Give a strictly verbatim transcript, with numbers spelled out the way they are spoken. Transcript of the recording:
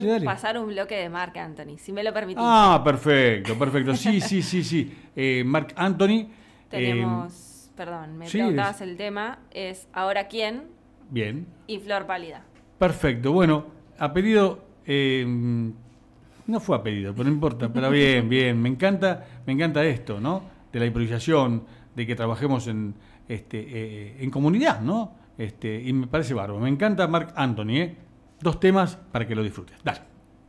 Dale. pasar un bloque de Marc Anthony, si me lo permitís. Ah, perfecto, perfecto. Sí, sí, sí, sí. Eh, Marc Anthony. Tenemos, eh, perdón, me sí, preguntabas es- el tema, es ¿Ahora quién? Bien. Y Flor Pálida. Perfecto. Bueno, a pedido. eh, no fue a pedido, pero no importa. Pero bien, bien. Me encanta, me encanta esto, ¿no? De la improvisación, de que trabajemos en, este, eh, en comunidad, ¿no? Este, y me parece bárbaro. Me encanta Marc Anthony, ¿eh? Dos temas para que lo disfrutes. Dale.